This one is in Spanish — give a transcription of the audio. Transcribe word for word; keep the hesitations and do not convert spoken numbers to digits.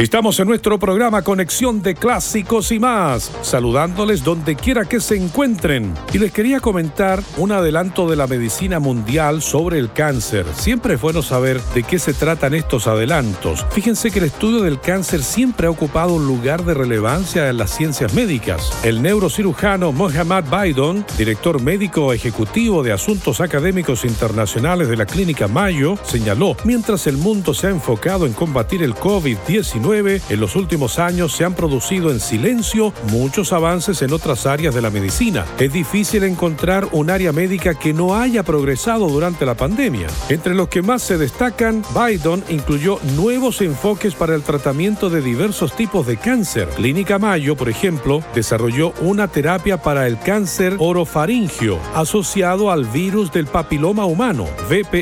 Estamos en nuestro programa Conexión de Clásicos y más, saludándoles donde quiera que se encuentren. Y les quería comentar un adelanto de la medicina mundial sobre el cáncer. Siempre es bueno saber de qué se tratan estos adelantos. Fíjense que el estudio del cáncer siempre ha ocupado un lugar de relevancia en las ciencias médicas. El neurocirujano Mohammad Baidoun, director médico ejecutivo de Asuntos Académicos Internacionales de la Clínica Mayo, señaló: mientras el mundo se ha enfocado en combatir el COVID diecinueve, en los últimos años se han producido en silencio muchos avances en otras áreas de la medicina. Es difícil encontrar un área médica que no haya progresado durante la pandemia. Entre los que más se destacan, Baidoun incluyó nuevos enfoques para el tratamiento de diversos tipos de cáncer. Clínica Mayo, por ejemplo, desarrolló una terapia para el cáncer orofaringio asociado al virus del papiloma humano, V P